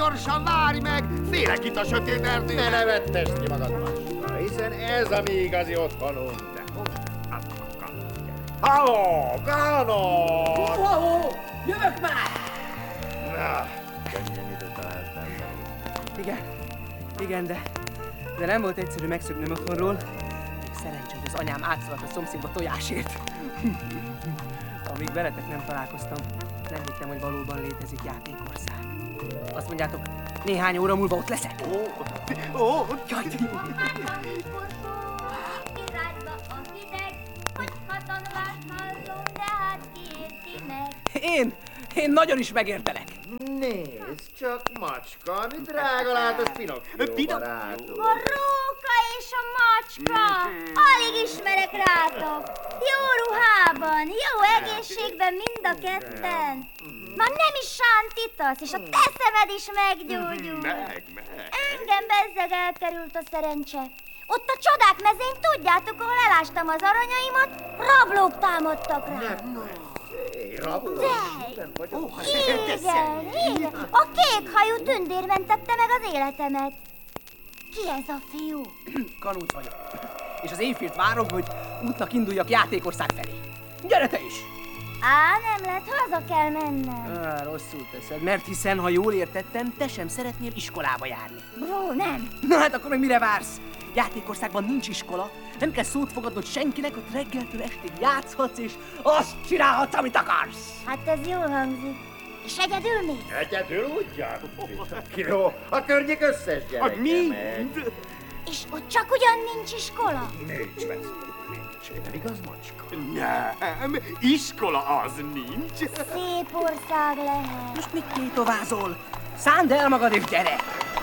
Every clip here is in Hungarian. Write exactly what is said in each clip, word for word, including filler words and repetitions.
gyorsan, várj meg! Félek itt a sötét erdőben! Ne nevettesd ki magad, macska, hiszen ez a mi igazi otthonunk. De halló, Gánor! Hó-hó-hó! Jövök már! Na, könnyen ide találtál. Igen, igen, de, de nem volt egyszerű megszöknöm otthonról. Még szerencsé, hogy az anyám átszaladt a szomszédba tojásért. Amíg veletek nem találkoztam, nem hittem, hogy valóban létezik játékország. Azt mondjátok, néhány óra múlva ott leszek? Ó, ó, jaj, de jó! Én, én nagyon is megértelek. Nézd csak, macska, mi drága látos Pinocchio barátunk. A róka és a macska. Alig ismerek rátok. Jó ruhában, jó egészségben mind a ketten. Már nem is sántítasz, és a te szemed is meggyógyul. Meg, meg. Engem bezzeg elkerült a szerencse. Ott a csodák mezén, tudjátok, ahol elástam az aranyaimat, rablók támadtak rám. Rabló? De, igen, igen. A kékhajú tündér mentette meg az életemet. Ki ez a fiú? Kanút vagyok. És az éjfélt várom, hogy útnak induljak játékország felé. Gyere te is! Á, nem lehet, haza kell mennem. Á, rosszul teszed, mert hiszen, ha jól értettem, te sem szeretnél iskolába járni. Bró, nem. Na hát akkor meg mire vársz? Játékországban nincs iskola, nem kell szót fogadnod senkinek, ott reggeltől estig játszhatsz, és azt csinálhatsz, amit akarsz. Hát ez jól hangzik. És egyedül mi? Egyedül ugyan? Jó, a környék összes gyereke mind? És ott csak ugyan nincs iskola? Nincs, vesz, nincs. Nem igaz, macska? Nem, iskola az nincs. Szép ország lehet. Most mit tétovázol? Szánd el magad és gyere!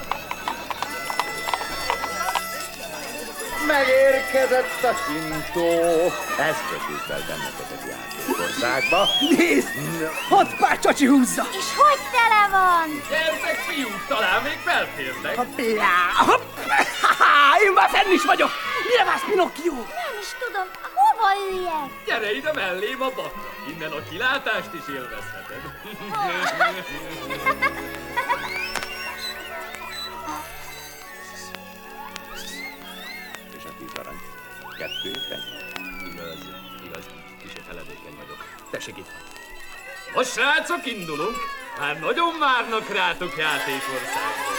Megérkezett a hintó. Ezt kötjük fel benneteket játékországba. Nézd! Ott pár csacsi húzza! És hogy tele van? Gyertek, fiúk, talán még felférnek. Hoppá! Hopp! Én már fenn is vagyok! Mire vársz, Pinocchio? Nem is tudom, hova üljek? Gyere ide mellém a bakra. Innen a kilátást is élvezheted. És a tíz arany. Kettő, egy. Igaz, igaz, kicsit feledékeny vagyok. Tessék itt. Most, srácok, indulunk. Már nagyon várnak rátok játékországban.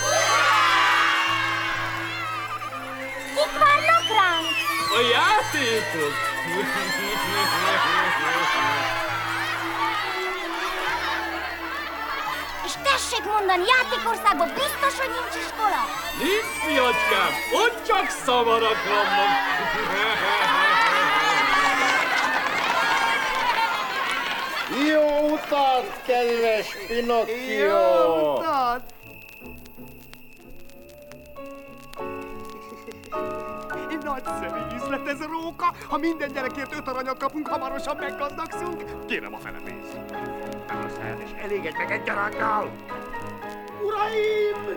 Kik várnak ránk? A játékok! És tessék mondani, játékországban biztos, hogy nincs iskola? Nincs, fiacskám, ott csak szamarak vannak. Jó utat, kedves Pinocchio! Jó utat! Nagyszerű üzlet ez a róka. Ha minden gyerekért öt aranyat kapunk, hamarosan meggazdagszunk. Kérem a fele pénzt. Felhasználj, és elégedj meg egy aranyjal! Uraim!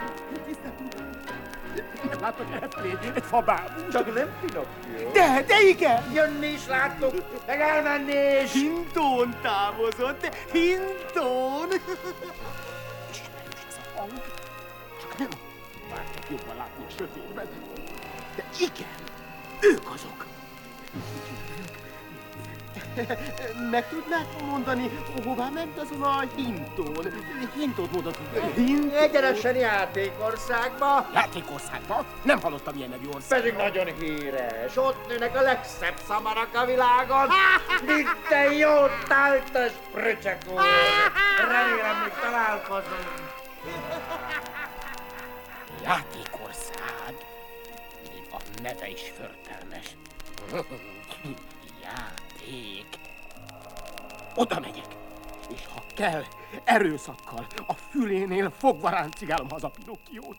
Nem látok elfelé egy fabábú. Csak nem Pinocchio. De, de igen! Jönni is láttuk, meg elmenni is! Hintón távozott, hintón! Ismerős ez a hang. Csak nem vártak jobban látni a sötétben. De igen, ők azok. Meg tudnád mondani, hová ment azon a hintón? Hintót mondatunk. Hint? Egyenesen játékországba. Játékországba? Nem hallottam ilyen nevű országban. Pedig nagyon híres. Ott nőnek a legszebb szamarak a világon. Mit te jó táltas pröcsek úr. Remélem, hogy találkozunk. Játékország? Még a neve is förtelmes. Játék. Oda megyek, és ha kell, erőszakkal a fülénél fogva ráncigálom haza Pinocchiót.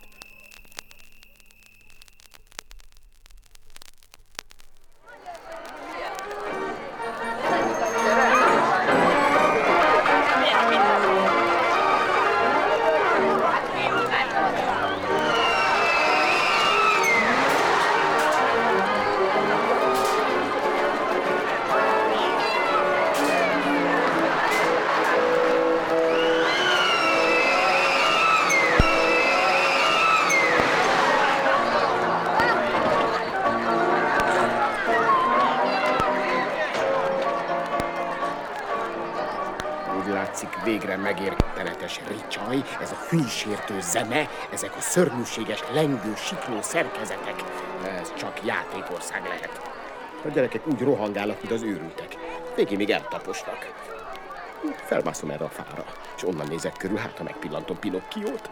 végre megértenetes ricsaj, ez a fűsértő zene, ezek a szörnyűséges, lengő, sikló szerkezetek. Ez csak játékország lehet. A gyerekek úgy rohangálnak, mint az őrültek. Végig még eltaposnak. Felmászom erre a fára, és onnan nézek körül, hát ha megpillantom Pinokkiót.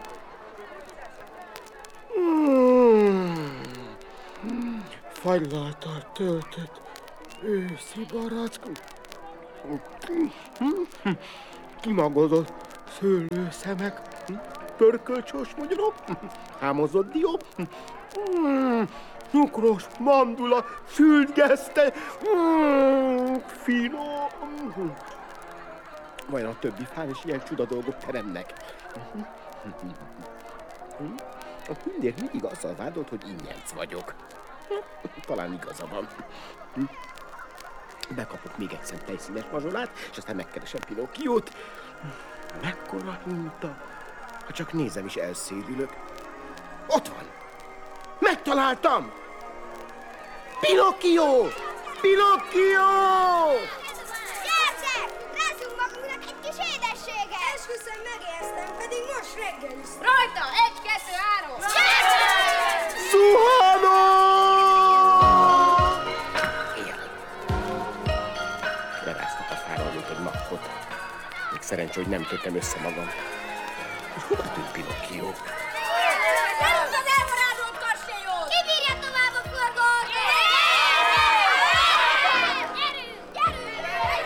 Mm. Fagylaltal töltött őszi barack. Kimagozott szőlőszemek, pörkölcsös magyarok, hámozott dió, cukros mandula, sült geszte, finom. Vajon a többi fán is ilyen csuda dolgok teremnek? A Pündér mindig azzal vádolt, hogy ingyenc vagyok. Talán igaza van. Bekapok még egy szem tejszínes mazsolát, és aztán megkeresem Pinokkiót. Mekkora hinta! Ha csak nézem is, elszédülök. Ott van! Megtaláltam! Pinokkió! Pinokkió! Gyertek! Rázzunk magunknak egy kis édességet! Esküszöm, megérztem, pedig most reggeliztem. Rajta! Egy, kettő, három! Zuhanok! Ilyen. Leráztak a fáról, mint egy makkot. Még szerencsé, hogy nem kötöm össze magam. És hova tűnt Pinokkió? Gyerünk az elmaradott kastélyhoz! Ki bírja tovább a forgót? Gyerünk! Gyerünk!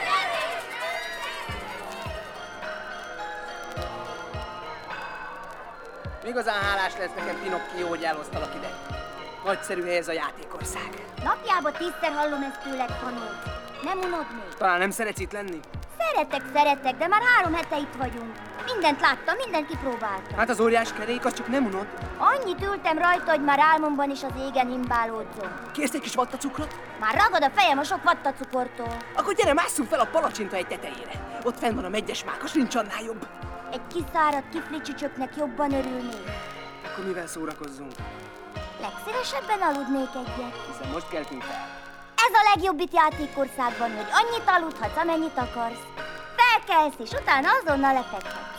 Igazán hálás lesz nekem, Pinokkió, hogy elhoztalak ide. Nagyszerű hely ez a játékország. Napjában tízszer hallom ezt tőled, Kanót. Nem unod még? Talán nem szeretsz itt lenni? Szeretek, szeretek, de már három hete itt vagyunk. Mindent láttam, mindent kipróbáltam. Hát az óriás kerék, az csak nem unod. Annyit ültem rajta, hogy már álmomban is az égen himbálódzom. Kérsz egy kis vattacukrot? Már ragad a fejem a sok vattacukortól. Akkor gyere, másszunk fel a palacsinta egy tetejére. Ott fenn van a megyes mákos, nincs annál jobb. Egy kiszáradt kifli csücsöknek jobban örülnék. Akkor mivel szórakozzunk? Legszívesebben aludnék egyet. Hiszen most keltünk fel. Ez a legjobb itt játékországban, hogy annyit aludhatsz, amennyit akarsz. Felkelsz, és utána azonnal lefekhetsz.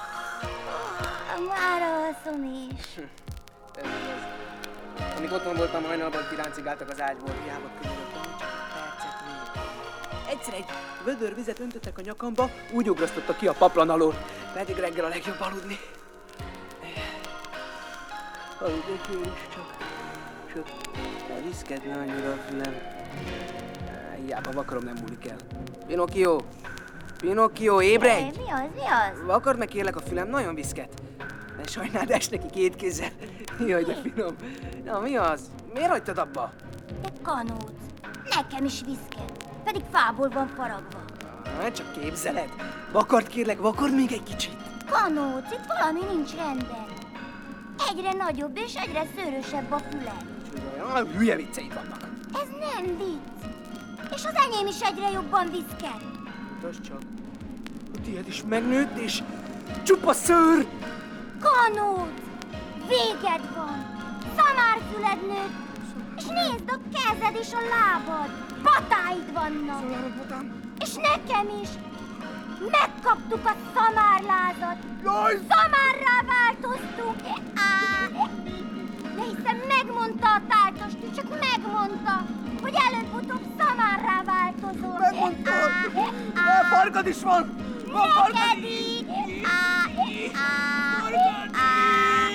Már alszom is. Amíg otthon voltam, hajnalban kiráncigáltak az ágyból, hiába könyörögtem, csak percet még. Egyszer egy vödör vizet öntöttek a nyakamba, úgy ugrasztottak ki a paplan alól, pedig reggel a legjobb aludni. Aludnék én is csak, csak a viszkedne annyira a fülem. Hiába vakarom, nem múlik el. Pinokkió! Pinokkió, ébredj! Mi az, mi az? Vakard meg kérlek a fülem, nagyon viszket. Ne sajnáld, es neki két kézzel. Jaj, de finom. Na, mi az? Miért hagytad abba? Te Kanóc. Nekem is viszket. Pedig fából van faragva. Na, csak képzeled. Vakard kérlek, vakard még egy kicsit. Kanóc, itt valami nincs rendben. Egyre nagyobb és egyre szőrösebb a füled. Olyan hülye vicceid vannak. Ez nem vicc. És az enyém is egyre jobban viszket. Mutasd csak. A tiéd is megnőtt, és csupa szőr! Kanóc! Véged van! Szamárfüled nőtt! És nézd, a kezed és a lábad! Patáid vannak! És nekem is! Megkaptuk a szamárlázat! Szamárrá változtunk! Á! De hiszen megmondta a táltostű, csak megmondta, hogy előbb-utóbb szamárrá változol! Megmondta! Á! A farkad is van! Van farkad Neked is! így! Á! Á! Á!